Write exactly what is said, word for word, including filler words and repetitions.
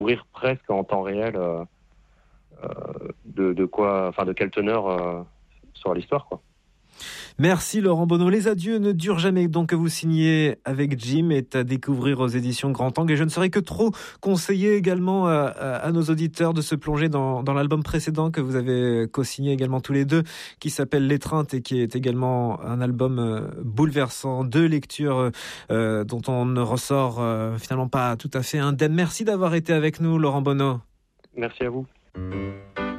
découvrir presque en temps réel euh, euh, de, de quoi, enfin de quelle teneur euh, sera l'histoire, quoi. Merci Laurent Bonneau. Les adieux ne durent jamais, donc que vous signez avec Jim est à découvrir aux éditions Grand Angle. Et je ne saurais que trop conseiller également à, à, à nos auditeurs de se plonger dans, dans l'album précédent que vous avez co-signé également tous les deux, qui s'appelle L'étreinte et qui est également un album euh, bouleversant, deux lectures euh, dont on ne ressort euh, finalement pas tout à fait indemne. Merci d'avoir été avec nous Laurent Bonneau. Merci à vous.